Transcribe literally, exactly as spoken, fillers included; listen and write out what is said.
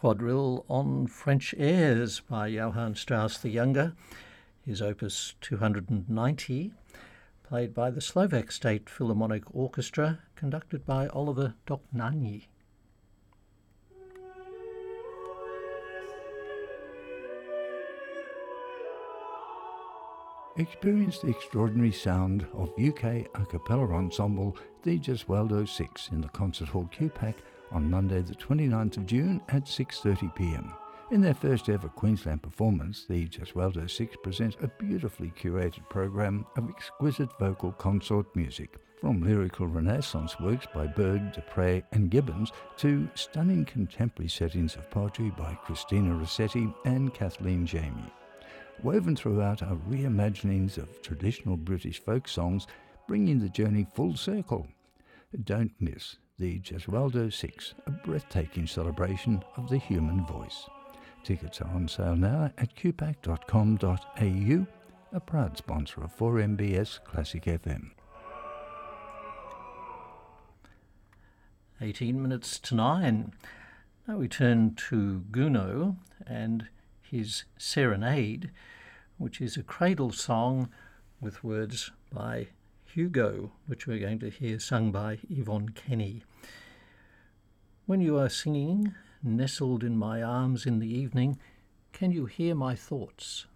quadrille on French airs by Johann Strauss the Younger, his opus two hundred ninety, played by the Slovak State Philharmonic Orchestra, conducted by Oliver Dochnani. Experience the extraordinary sound of U K a cappella ensemble the Gesualdo Six in the Concert Hall Q PAC on Monday the twenty-ninth of June at six thirty p m. In their first ever Queensland performance, the Gesualdo Six present a beautifully curated program of exquisite vocal consort music, from lyrical renaissance works by Berg, Dupre and Gibbons to stunning contemporary settings of poetry by Christina Rossetti and Kathleen Jamie. Woven throughout are reimaginings of traditional British folk songs, bringing the journey full circle. Don't miss the Gesualdo Six, a breathtaking celebration of the human voice. Tickets are on sale now at q pac dot com dot a u, a proud sponsor of four M B S Classic F M. eighteen minutes to nine. Now we turn to Gounod and his Serenade, which is a cradle song with words by Hugo, which we're going to hear sung by Yvonne Kenny. When you are singing, nestled in my arms in the evening, can you hear my thoughts?